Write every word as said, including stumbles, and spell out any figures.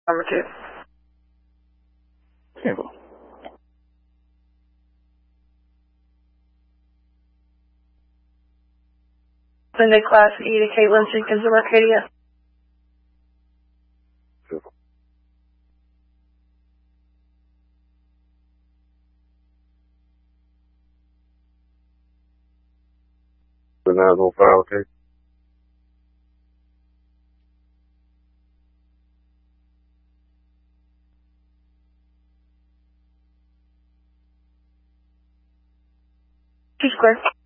Number two. Table. Sunday class E to Caitlin Jenkins of Arcadia. The nine oh five, okay? Two square.